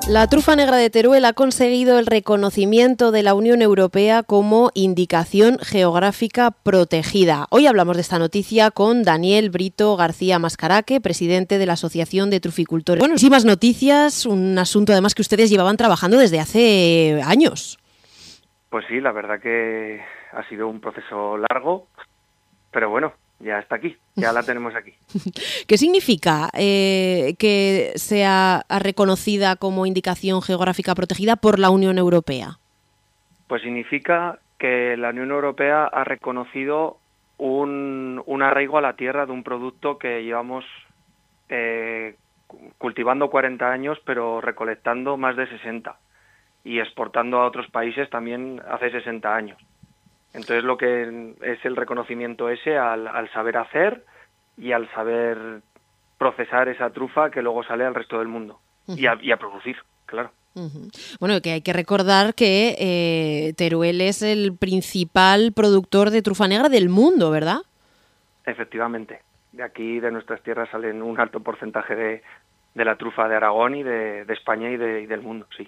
La trufa negra de Teruel ha conseguido el reconocimiento de la Unión Europea como indicación geográfica protegida. Hoy hablamos de esta noticia con Daniel Brito García Mascaraque, presidente de la Asociación de Truficultores. Bueno, muchísimas noticias, un asunto además que ustedes llevaban trabajando desde hace años. Pues sí, la verdad que ha sido un proceso largo, pero bueno, ya está aquí, ya la tenemos aquí. ¿Qué significa que sea reconocida como indicación geográfica protegida por la Unión Europea? Pues significa que la Unión Europea ha reconocido un arraigo a la tierra de un producto que llevamos cultivando 40 años, pero recolectando más de 60 y exportando a otros países también hace 60 años. Entonces lo que es el reconocimiento ese al saber hacer y al saber procesar esa trufa que luego sale al resto del mundo y a producir, claro. Bueno, que hay que recordar que Teruel es el principal productor de trufa negra del mundo, ¿verdad? Efectivamente. De aquí, de nuestras tierras, salen un alto porcentaje de la trufa de Aragón y de España y del mundo, sí.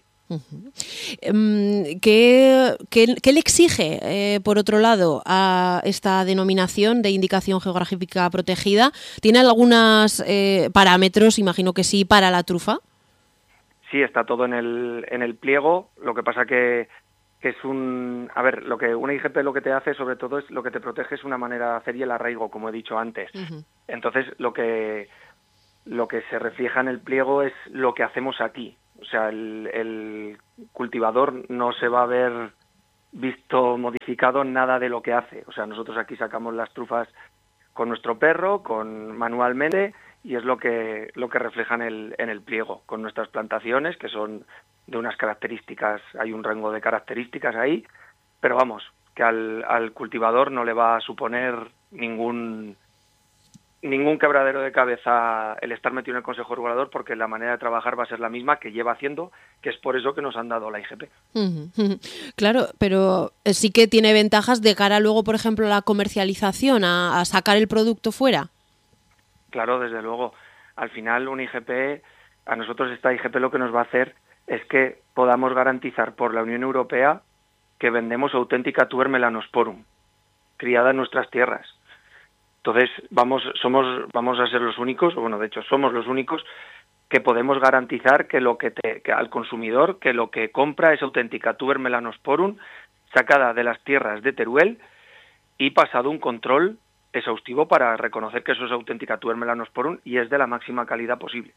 ¿Qué le exige, por otro lado, a esta denominación de indicación geográfica protegida? ¿Tiene algunos parámetros, imagino que sí, para la trufa? Sí, está todo en el pliego. Lo que pasa que es a ver, lo que una IGP lo que te hace, sobre todo, es lo que te protege es una manera de hacer y el arraigo, como he dicho antes. Entonces, lo que se refleja en el pliego es lo que hacemos aquí. O sea, el cultivador no se va a ver visto modificado nada de lo que hace. O sea, nosotros aquí sacamos las trufas con nuestro perro, manualmente, y es lo que refleja en el pliego, con nuestras plantaciones, que son de unas características, hay un rango de características ahí, pero vamos, que al cultivador no le va a suponer ningún quebradero de cabeza el estar metido en el Consejo Regulador, porque la manera de trabajar va a ser la misma que lleva haciendo, que es por eso que nos han dado la IGP. Claro, pero sí que tiene ventajas de cara luego, por ejemplo, a la comercialización, a sacar el producto fuera. Claro, desde luego. Al final, a nosotros esta IGP lo que nos va a hacer es que podamos garantizar por la Unión Europea que vendemos auténtica tuber melanosporum, criada en nuestras tierras. Entonces, vamos a ser los únicos, bueno, de hecho, somos los únicos que podemos garantizar que que al consumidor, que lo que compra es auténtica tuber melanosporum, sacada de las tierras de Teruel y pasado un control exhaustivo para reconocer que eso es auténtica tuber melanosporum y es de la máxima calidad posible.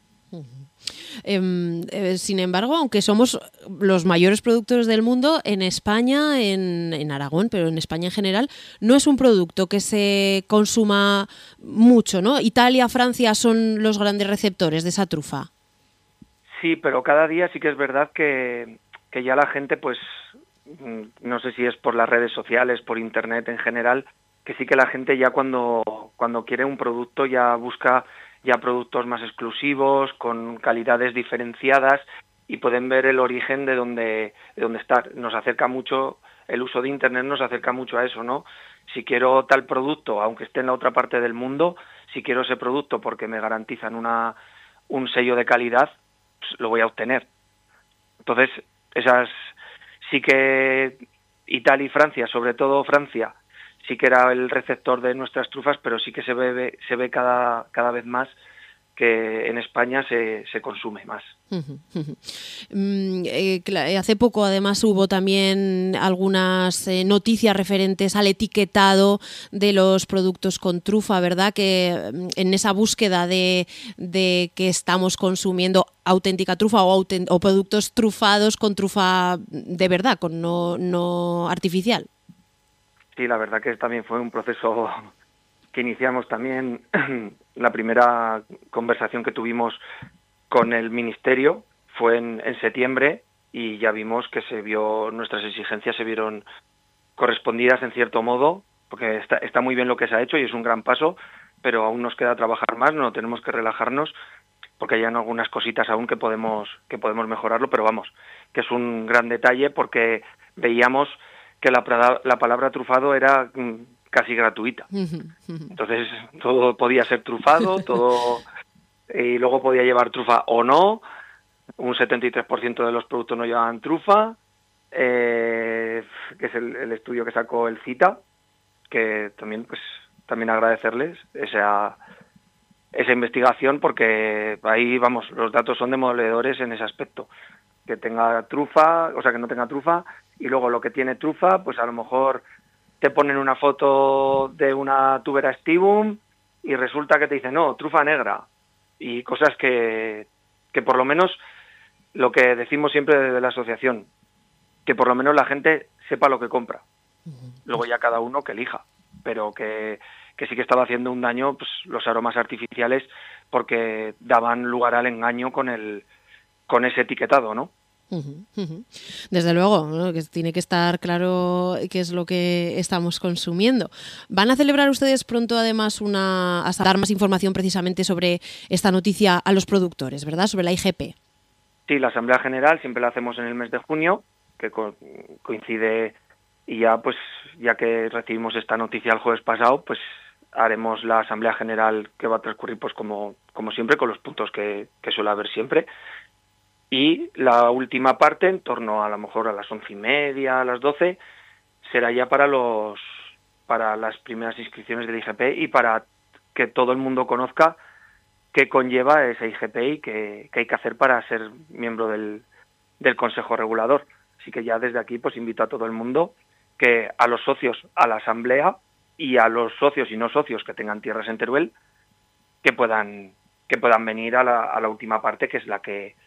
Sin embargo, aunque somos los mayores productores del mundo, en España, en Aragón, pero en España en general, no es un producto que se consuma mucho, ¿no? Italia, Francia son los grandes receptores de esa trufa. Sí, pero cada día sí que es verdad que ya la gente, pues, no sé si es por las redes sociales, por internet en general, que sí que la gente ya cuando quiere un producto ya busca ya productos más exclusivos, con calidades diferenciadas, y pueden ver el origen de dónde está. Nos acerca mucho, el uso de Internet nos acerca mucho a eso, ¿no? Si quiero tal producto, aunque esté en la otra parte del mundo, si quiero ese producto porque me garantizan un sello de calidad, pues lo voy a obtener. Entonces, sí que Italia y Francia, sobre todo Francia, sí que era el receptor de nuestras trufas, pero sí que se ve cada vez más que en España se consume más. Hace poco, además, hubo también algunas noticias referentes al etiquetado de los productos con trufa, ¿verdad? Que en esa búsqueda de que estamos consumiendo auténtica trufa o productos trufados con trufa de verdad, con no artificial. Sí, la verdad que también fue un proceso que iniciamos también. La primera conversación que tuvimos con el Ministerio fue en septiembre y ya vimos que nuestras exigencias se vieron correspondidas en cierto modo, porque está muy bien lo que se ha hecho y es un gran paso, pero aún nos queda trabajar más, no tenemos que relajarnos porque hay algunas cositas aún que podemos mejorarlo, pero vamos, que es un gran detalle porque veíamos que la palabra trufado era casi gratuita. Entonces todo podía ser trufado, todo, y luego podía llevar trufa o no. un 73% de los productos no llevaban trufa, que es el estudio que sacó el CITA, que también agradecerles esa investigación, porque ahí, vamos, los datos son demoledores en ese aspecto. Que tenga trufa, o sea, que no tenga trufa, y luego lo que tiene trufa, pues a lo mejor te ponen una foto de una tubera stivum y resulta que te dicen, no, trufa negra, y cosas que por lo menos, lo que decimos siempre desde la asociación, que por lo menos la gente sepa lo que compra. Luego ya cada uno que elija, pero que sí que estaba haciendo un daño, pues, los aromas artificiales, porque daban lugar al engaño con ese etiquetado, ¿no? Desde luego, ¿no? Que tiene que estar claro qué es lo que estamos consumiendo. ¿Van a celebrar ustedes pronto, además, a dar más información precisamente sobre esta noticia a los productores, ¿verdad? Sobre la IGP. Sí, la Asamblea General siempre la hacemos en el mes de junio, que coincide, y ya que recibimos esta noticia el jueves pasado, pues haremos la Asamblea General, que va a transcurrir pues como siempre, con los puntos que suele haber siempre. Y la última parte, en torno a lo mejor a las 11:30, a las 12, será ya para las primeras inscripciones del IGP y para que todo el mundo conozca qué conlleva ese IGP y qué hay que hacer para ser miembro del Consejo Regulador. Así que ya desde aquí pues invito a todo el mundo, que a los socios, a la Asamblea, y a los socios y no socios que tengan tierras en Teruel, que puedan venir a la última parte, que es la que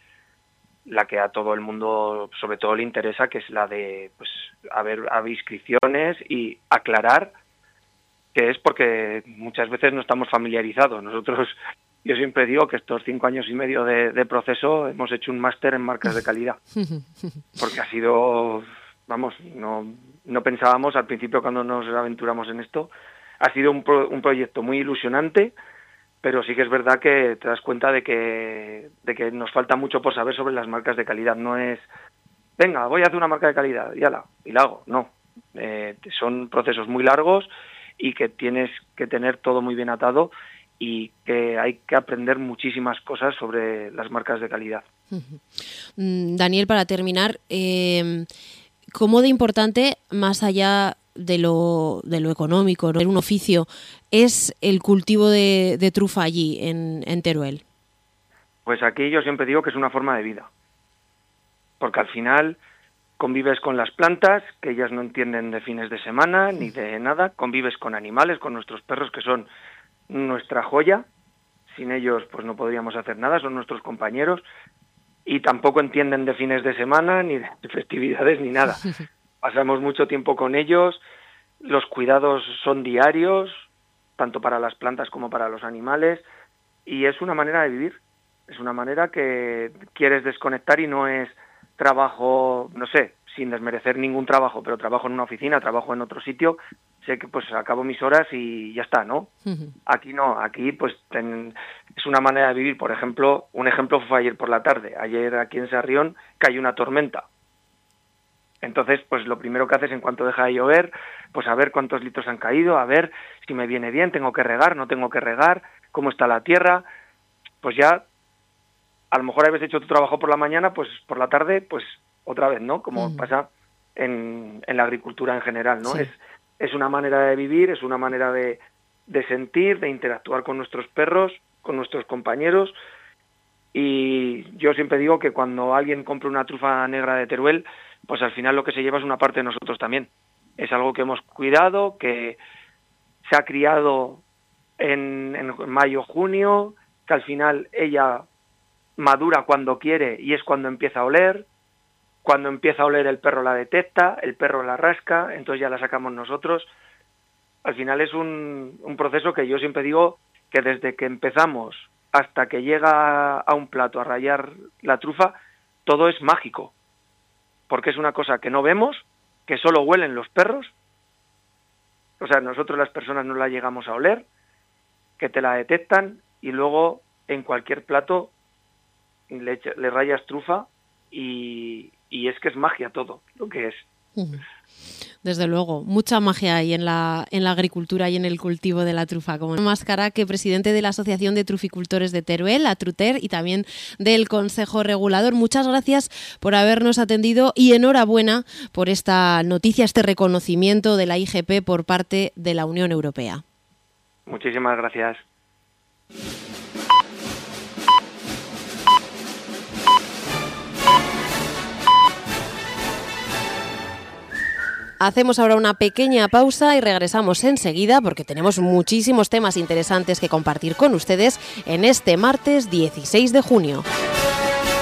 a todo el mundo sobre todo le interesa, que es la de pues haber inscripciones y aclarar que es porque muchas veces no estamos familiarizados. Yo siempre digo que estos 5 años y medio de proceso hemos hecho un máster en marcas de calidad, porque ha sido, vamos, no pensábamos al principio cuando nos aventuramos en esto, ha sido un proyecto muy ilusionante, pero sí que es verdad que te das cuenta de que nos falta mucho por saber sobre las marcas de calidad. No es, venga, voy a hacer una marca de calidad y la hago. No, son procesos muy largos y que tienes que tener todo muy bien atado y que hay que aprender muchísimas cosas sobre las marcas de calidad. Daniel, para terminar, ¿cómo de importante, más allá de lo económico, ¿no?, un oficio, es el cultivo de trufa allí en Teruel? Pues aquí yo siempre digo que es una forma de vida, porque al final convives con las plantas, que ellas no entienden de fines de semana ni de nada, convives con animales, con nuestros perros, que son nuestra joya, sin ellos pues no podríamos hacer nada, son nuestros compañeros, y tampoco entienden de fines de semana, ni de festividades, ni nada. Pasamos mucho tiempo con ellos, los cuidados son diarios, tanto para las plantas como para los animales, y es una manera de vivir, es una manera que quieres desconectar y no es trabajo, no sé, sin desmerecer ningún trabajo, pero trabajo en una oficina, trabajo en otro sitio, sé que pues acabo mis horas y ya está, ¿no? Aquí no, aquí pues es una manera de vivir. Por ejemplo, un ejemplo fue ayer por la tarde, ayer aquí en Sarrión cayó una tormenta. Entonces, pues lo primero que haces en cuanto deja de llover, pues a ver cuántos litros han caído, a ver si me viene bien, tengo que regar, no tengo que regar, cómo está la tierra. Pues ya, a lo mejor habéis hecho tu trabajo por la mañana, pues por la tarde, pues otra vez, ¿no? Como pasa en la agricultura en general, ¿no? Sí. Es una manera de vivir, es una manera de sentir, de interactuar con nuestros perros, con nuestros compañeros. Y yo siempre digo que cuando alguien compra una trufa negra de Teruel, pues al final lo que se lleva es una parte de nosotros también. Es algo que hemos cuidado, que se ha criado en mayo, junio, que al final ella madura cuando quiere y es cuando empieza a oler. Cuando empieza a oler el perro la detecta, el perro la rasca, entonces ya la sacamos nosotros. Al final es un proceso que yo siempre digo que desde que empezamos hasta que llega a un plato a rallar la trufa, todo es mágico, porque es una cosa que no vemos, que solo huelen los perros, o sea, nosotros las personas no la llegamos a oler, que te la detectan y luego en cualquier plato le rayas trufa y es que es magia todo lo que es. Desde luego, mucha magia hay en la agricultura y en el cultivo de la trufa. Como Mascara, que presidente de la Asociación de Truficultores de Teruel, Atruter, y también del Consejo Regulador. Muchas gracias por habernos atendido y enhorabuena por esta noticia, este reconocimiento de la IGP por parte de la Unión Europea. Muchísimas gracias. Hacemos ahora una pequeña pausa y regresamos enseguida porque tenemos muchísimos temas interesantes que compartir con ustedes en este martes 16 de junio.